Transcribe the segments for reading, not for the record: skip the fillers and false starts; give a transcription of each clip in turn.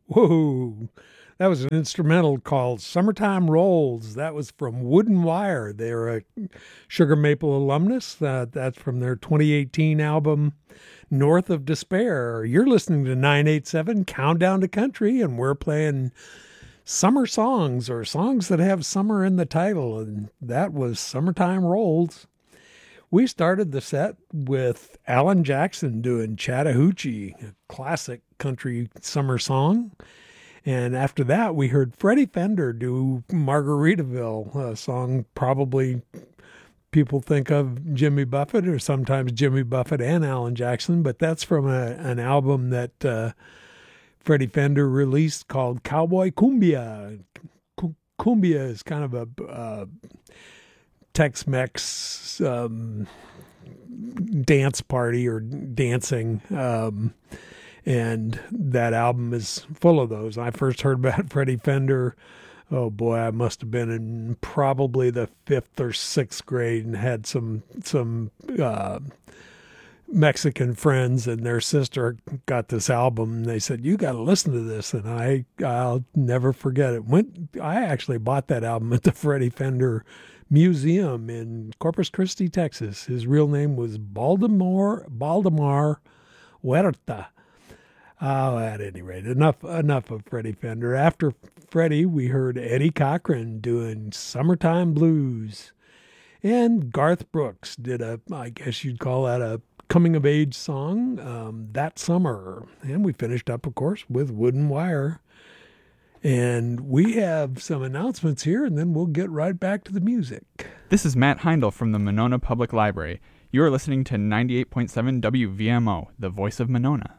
Whoa, that was an instrumental called Summertime Rolls. That was from Wooden Wire. They're a Sugar Maple alumnus. That's from their 2018 album, North of Despair. You're listening to 987 Countdown to Country, and we're playing summer songs or songs that have summer in the title, and that was Summertime Rolls. We started the set with Alan Jackson doing Chattahoochee, a classic country summer song. And after that, we heard Freddie Fender do Margaritaville, a song probably people think of Jimmy Buffett or sometimes Jimmy Buffett and Alan Jackson, but that's from an album that Freddie Fender released called Cowboy Cumbia. Cumbia is kind of a Tex-Mex dance party or dancing, and that album is full of those. I first heard about Freddie Fender, oh boy, I must have been in probably the 5th or 6th grade, and had some Mexican friends, and their sister got this album, and they said, you got to listen to this, and I'll never forget it. I actually bought that album at the Freddie Fender Museum in Corpus Christi, Texas. His real name was Baldemar Huerta. Oh, at any rate, enough of Freddie Fender. After Freddie, we heard Eddie Cochran doing Summertime Blues. And Garth Brooks did I guess you'd call that a coming-of-age song, That Summer. And we finished up, of course, with Wooden Wire. And we have some announcements here, and then we'll get right back to the music. This is Matt Heindel from the Monona Public Library. You are listening to 98.7 WVMO, the voice of Monona.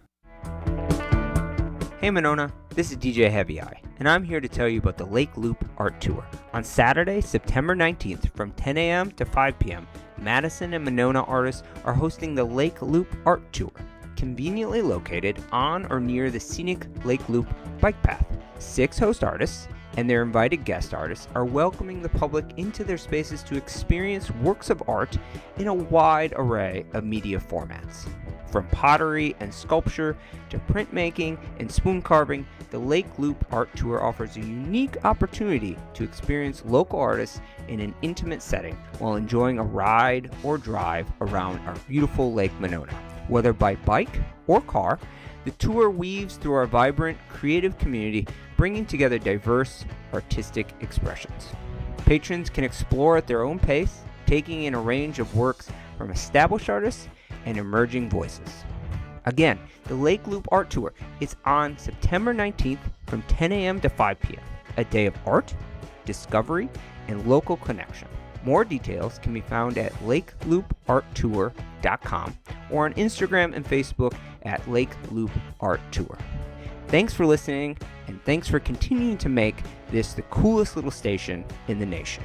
Hey Monona, this is DJ Heavy Eye, and I'm here to tell you about the Lake Loop Art Tour. On Saturday, September 19th from 10 a.m. to 5 p.m., Madison and Monona artists are hosting the Lake Loop Art Tour, conveniently located on or near the scenic Lake Loop bike path. 6 host artists and their invited guest artists are welcoming the public into their spaces to experience works of art in a wide array of media formats. From pottery and sculpture to printmaking and spoon carving, the Lake Loop Art Tour offers a unique opportunity to experience local artists in an intimate setting while enjoying a ride or drive around our beautiful Lake Monona. Whether by bike or car, the tour weaves through our vibrant, creative community, bringing together diverse artistic expressions. Patrons can explore at their own pace, taking in a range of works from established artists and emerging voices. Again, the Lake Loop Art Tour is on September 19th from 10 a.m. to 5 p.m., a day of art, discovery, and local connection. More details can be found at lakelooparttour.com or on Instagram and Facebook at Lake Loop Art Tour. Thanks for listening, and thanks for continuing to make this the coolest little station in the nation.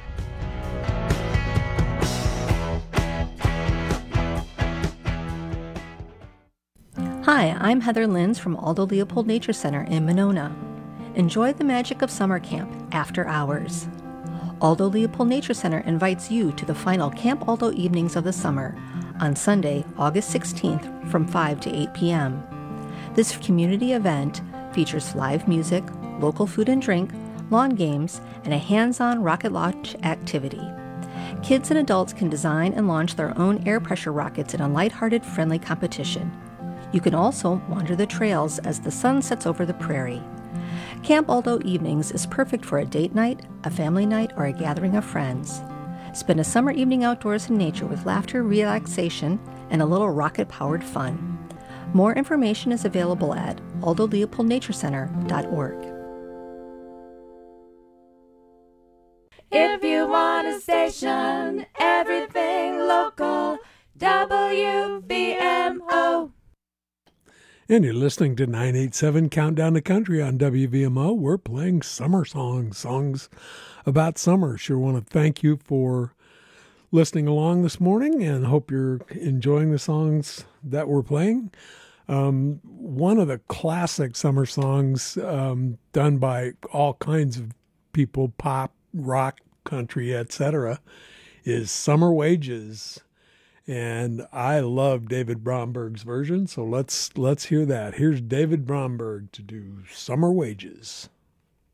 Hi, I'm Heather Linz from Aldo Leopold Nature Center in Monona. Enjoy the magic of summer camp after hours. Aldo Leopold Nature Center invites you to the final Camp Aldo evenings of the summer on Sunday, August 16th from 5 to 8 p.m. This community event features live music, local food and drink, lawn games, and a hands-on rocket launch activity. Kids and adults can design and launch their own air pressure rockets in a lighthearted, friendly competition. You can also wander the trails as the sun sets over the prairie. Camp Aldo Evenings is perfect for a date night, a family night, or a gathering of friends. Spend a summer evening outdoors in nature with laughter, relaxation, and a little rocket-powered fun. More information is available at aldoleopoldnaturecenter.org. If you want a station, everything local, WVMO. And you're listening to 987 Countdown to Country on WVMO. We're playing summer songs about summer. Sure want to thank you for listening along this morning, and hope you're enjoying the songs that we're playing. One of the classic summer songs done by all kinds of people, pop, rock, country, etc., is Summer Wages. And I love David Bromberg's version, so let's hear that. Here's David Bromberg to do Summer Wages.